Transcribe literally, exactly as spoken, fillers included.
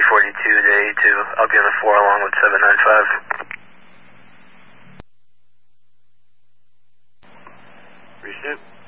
forty-two to eighty-two. I'll give a four along with seven nine five. Reshoot.